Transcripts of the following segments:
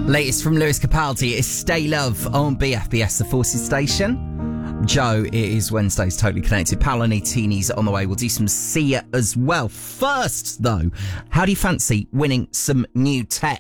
Latest from Lewis Capaldi is Stay Love on BFBS, the Forces station. Joe, it is Wednesday's Totally Connected. Paolo Nutini's on the way. We'll do some Sia as well. First, though, how do you fancy winning some new tech?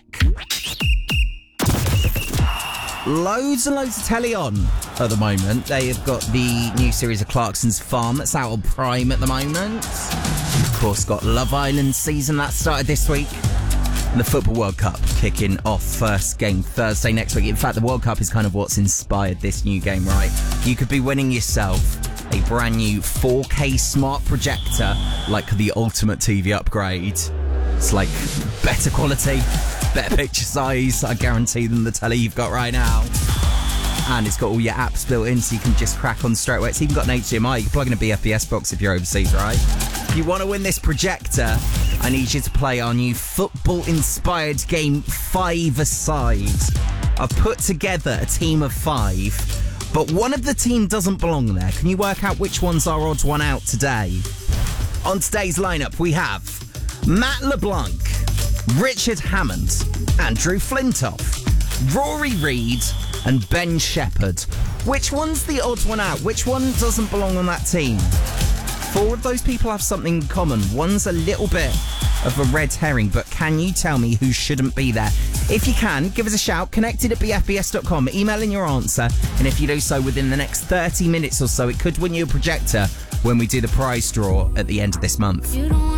Loads and loads of telly on at the moment. They have got the new series of Clarkson's Farm that's out on Prime at the moment. Of course, got Love Island season that started this week. And the Football World Cup kicking off first game Thursday next week. In fact, the World Cup is kind of what's inspired this new game, right? You could be winning yourself a brand new 4K smart projector, like the ultimate TV upgrade. It's like better quality, better picture size, I guarantee, than the telly you've got right now. And it's got all your apps built in, so you can just crack on straight away. It's even got an HDMI. You can plug in a BFBS box if you're overseas, right? If you want to win this projector, I need you to play our new football-inspired game 5-a-side. I've put together a team of 5, but one of the team doesn't belong there. Can you work out which one's our odd one out today? On today's lineup, we have Matt LeBlanc, Richard Hammond, Andrew Flintoff, Rory Reid, and Ben Shepherd. Which one's the odd one out? Which one doesn't belong on that team? 4 of those people have something in common. One's a little bit of a red herring, but can you tell me who shouldn't be there? If you can, give us a shout, connected@bfbs.com, email in your answer, and if you do so within the next 30 minutes or so, it could win you a projector when we do the prize draw at the end of this month.